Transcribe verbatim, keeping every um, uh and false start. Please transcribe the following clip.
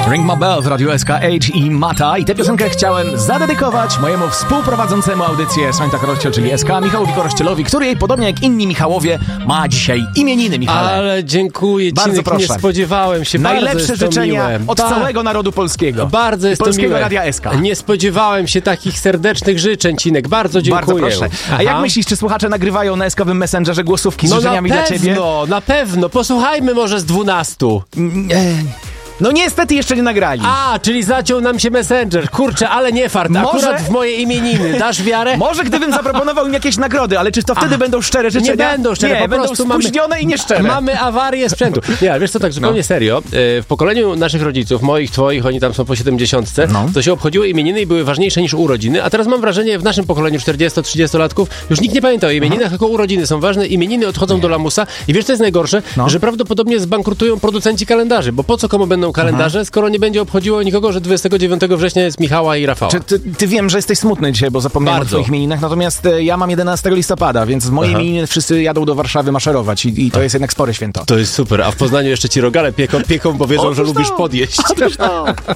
Ring My Bell w Radiu S K H i Mata. I tę piosenkę chciałem zadedykować mojemu współprowadzącemu audycję Sońta Korościel, czyli S K, Michałowi Korościelowi, który jej, podobnie jak inni Michałowie, ma dzisiaj imieniny, Michale. Ale dziękuję ci, bardzo proszę. Nie spodziewałem się. Najlepsze bardzo życzenia miłe. od ba- całego narodu polskiego. Bardzo jest Polskiego to miłe. Radia S K. Nie spodziewałem się takich serdecznych życzeń, Cinek. Bardzo dziękuję. Bardzo proszę. A Aha. jak myślisz, czy słuchacze nagrywają na S-kowym Messengerze głosówki z no życzeniami na dla ciebie? pewno, na pewno. Posłuchajmy może z dwunastu. No niestety jeszcze nie nagrali. A, czyli zaciął nam się Messenger. Kurczę, ale nie fart. Może- Akurat w moje imieniny. Dasz wiarę? Może gdybym zaproponował im jakieś nagrody, ale czy to wtedy A, będą szczere życzenia? Nie będą szczere, nie, po będą prostu mamy- spóźnione i nieszczere. Mamy awarię sprzętu. Nie, ale wiesz co, tak zupełnie No. serio. W pokoleniu naszych rodziców, moich, twoich, oni tam są po siedemdziesiątce, No. to się obchodziły imieniny i były ważniejsze niż urodziny, a teraz mam wrażenie, w naszym pokoleniu czterdziesto-trzydziestolatków już nikt nie pamięta o imieninach, tylko urodziny są ważne, imieniny odchodzą do lamusa i wiesz co jest najgorsze? No. Że prawdopodobnie zbankrutują producenci kalendarzy, bo po co komu będą kalendarze, skoro nie będzie obchodziło nikogo, że dwudziestego dziewiątego września jest Michała i Rafała. Czy ty, ty wiem, że jesteś smutny dzisiaj, bo zapomniałem Bardzo. o twoich imieninach, natomiast e, ja mam jedenastego listopada, więc w moje Aha. imieniny wszyscy jadą do Warszawy maszerować i, i to jest jednak spore święto. To jest super, a w Poznaniu jeszcze ci rogale pieką, pieką bo wiedzą, Otóż że lubisz to. podjeść. Otóż to.